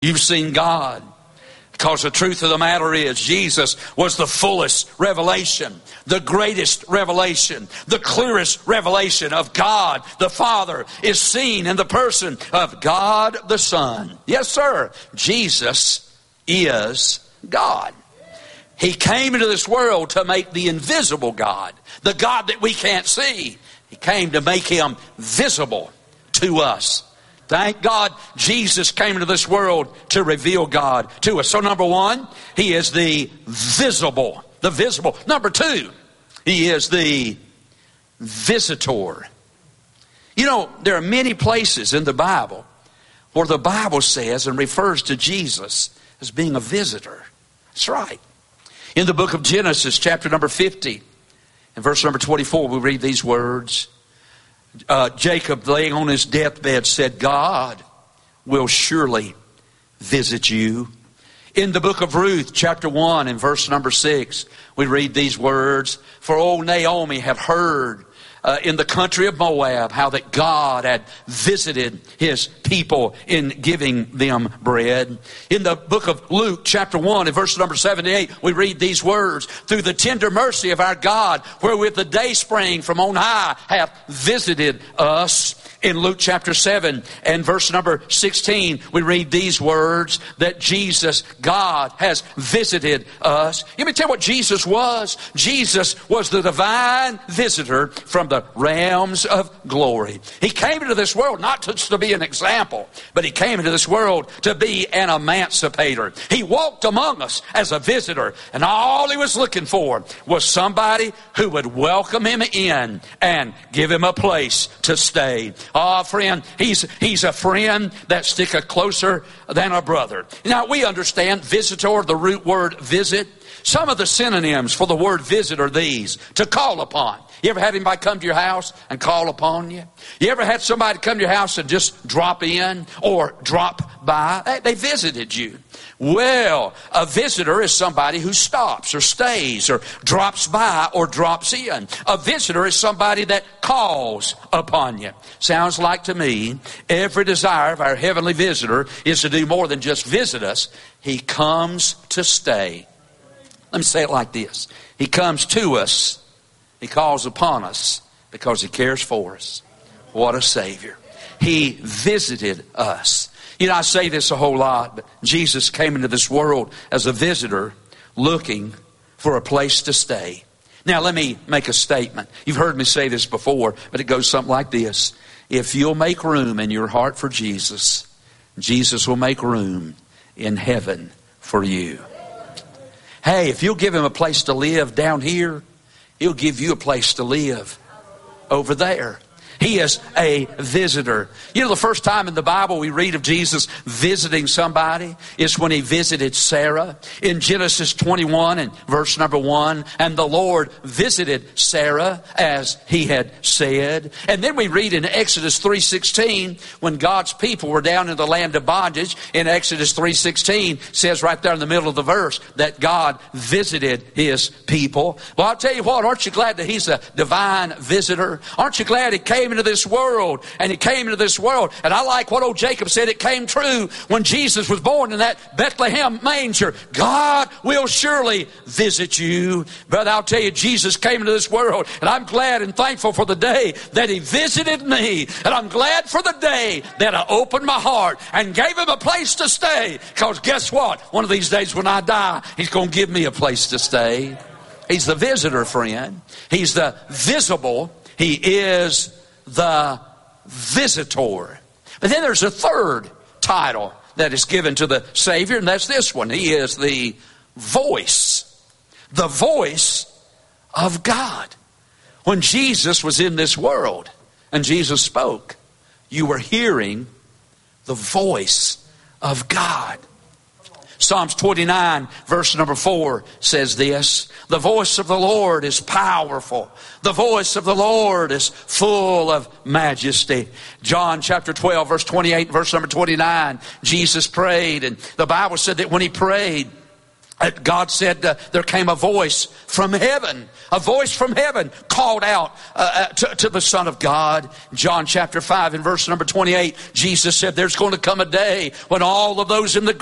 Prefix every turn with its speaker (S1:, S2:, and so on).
S1: You've seen God. Because the truth of the matter is, Jesus was the fullest revelation, the greatest revelation, the clearest revelation of God the Father is seen in the person of God the Son. Yes, sir. Jesus is God. He came into this world to make the invisible God, the God that we can't see. He came to make him visible to us. Thank God Jesus came into this world to reveal God to us. So number one, he is the visible. The visible. Number two, he is the visitor. You know, there are many places in the Bible where the Bible says and refers to Jesus as being a visitor. That's right. In the book of Genesis, chapter number 50, and verse number 24, we read these words. Jacob, laying on his deathbed, said, God will surely visit you. In the book of Ruth, chapter 1 and verse number 6, we read these words. For old Naomi had heard in the country of Moab how that God had visited his people in giving them bread. In the book of Luke, chapter 1 and verse number 78, we read these words. Through the tender mercy of our God, wherewith the dayspring from on high hath visited us. In Luke chapter 7 and verse number 16, we read these words that Jesus, God, has visited us. Let me tell you what Jesus was. Jesus was the divine visitor from the realms of glory. He came into this world not just to be an example, but he came into this world to be an emancipator. He walked among us as a visitor, and all he was looking for was somebody who would welcome him in and give him a place to stay. Oh, friend, he's a friend that sticketh closer than a brother. Now, we understand visitor, the root word visit. Some of the synonyms for the word visit are these: to call upon. You ever had anybody come to your house and call upon you? You ever had somebody come to your house and just drop in or drop by? They visited you. Well, a visitor is somebody who stops or stays or drops by or drops in. A visitor is somebody that calls upon you. Sounds like to me every desire of our heavenly visitor is to do more than just visit us. He comes to stay. Let me say it like this. He comes to us. He calls upon us because he cares for us. What a Savior. He visited us. You know, I say this a whole lot, but Jesus came into this world as a visitor looking for a place to stay. Now, let me make a statement. You've heard me say this before, but it goes something like this. If you'll make room in your heart for Jesus, Jesus will make room in heaven for you. Hey, if you'll give him a place to live down here, he'll give you a place to live over there. He is a visitor. You know, the first time in the Bible we read of Jesus visiting somebody is when he visited Sarah. In Genesis 21 and verse number 1, and the Lord visited Sarah as he had said. And then we read in Exodus 3:16, when God's people were down in the land of bondage, in Exodus 3:16 says right there in the middle of the verse that God visited his people. Well, I'll tell you what, aren't you glad that he's a divine visitor? Aren't you glad he came into this world, and he came into this world? And I like what old Jacob said. It came true when Jesus was born in that Bethlehem manger. God will surely visit you. But I'll tell you, Jesus came into this world, and I'm glad and thankful for the day that he visited me. And I'm glad for the day that I opened my heart and gave him a place to stay. Because guess what? One of these days when I die, he's going to give me a place to stay. He's the visitor, friend. He's the visible. He is the visitor. But then there's a third title that is given to the Savior, and that's this one. He is the voice of God. When Jesus was in this world and Jesus spoke, you were hearing the voice of God. Psalms 29 verse number 4 says this: the voice of the Lord is powerful. The voice of the Lord is full of majesty. John chapter 12 verse 28 verse number 29, Jesus prayed, and the Bible said that when he prayed, God said there came a voice from heaven. A voice from heaven called out to the Son of God. John chapter 5 and verse number 28, Jesus said there's going to come a day when all of those in the